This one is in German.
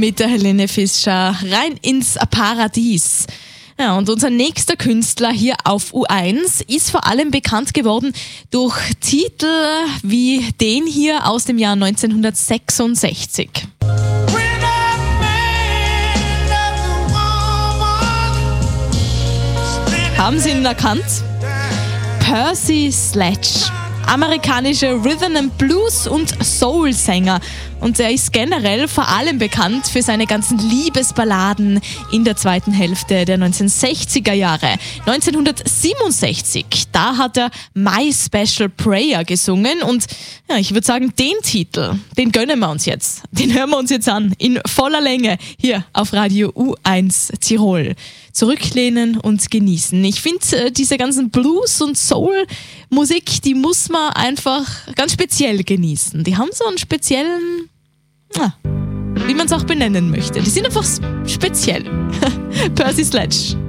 mit der Helene Fischer rein ins Paradies. Ja, und unser nächster Künstler hier auf U1 ist vor allem bekannt geworden durch Titel wie den hier aus dem Jahr 1966. Haben Sie ihn erkannt? Percy Sledge. Amerikanischer Rhythm and Blues und Soul-Sänger. Und er ist generell vor allem bekannt für seine ganzen Liebesballaden in der zweiten Hälfte der 1960er Jahre. 1967, da hat er My Special Prayer gesungen und ja, ich würde sagen, den Titel, den gönnen wir uns jetzt. Den hören wir uns jetzt an, in voller Länge, hier auf Radio U1 Tirol. Zurücklehnen und genießen. Ich finde, diese ganzen Blues- und Soul-Musik, die muss man einfach ganz speziell genießen. Die haben so einen speziellen, wie man es auch benennen möchte. Die sind einfach speziell. Percy Sledge.